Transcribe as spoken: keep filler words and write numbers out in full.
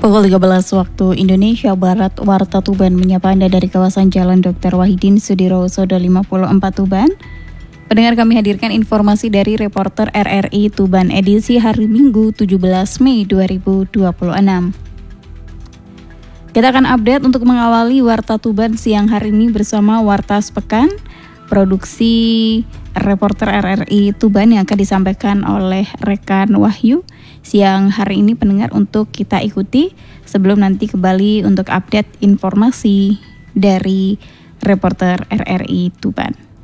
Pukul tiga belas waktu Indonesia Barat, Warta Tuban menyapa Anda dari kawasan Jalan Doktor Wahidin Sudirohusodo lima puluh empat Tuban. Pendengar, kami hadirkan informasi dari reporter R R I Tuban edisi hari Minggu tujuh belas Mei dua ribu dua puluh enam. Kita akan update untuk mengawali Warta Tuban siang hari ini bersama Warta Sepekan, produksi reporter R R I Tuban yang akan disampaikan oleh rekan Wahyu siang hari ini, pendengar, untuk kita ikuti sebelum nanti kembali untuk update informasi dari reporter R R I Tuban.